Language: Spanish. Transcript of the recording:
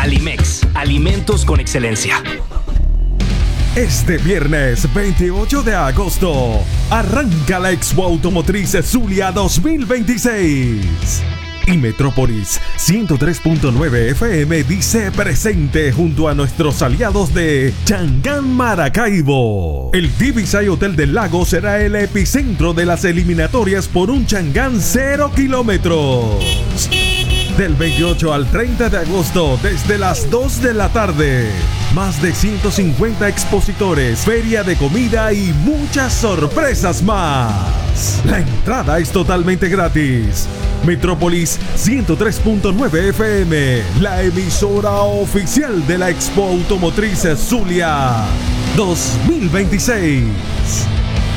Alimex, alimentos con excelencia. Este viernes 28 de agosto arranca la Expo Automotriz Zulia 2026. Y Metrópolis 103.9 FM dice presente junto a nuestros aliados de Changán Maracaibo. El Divisay Hotel del Lago será el epicentro de las eliminatorias por un Changán 0 kilómetros. Del 28 al 30 de agosto, desde las 2 de la tarde. Más de 150 expositores, feria de comida y muchas sorpresas más. La entrada es totalmente gratis. Metrópolis 103.9 FM, la emisora oficial de la Expo Automotriz Zulia 2026.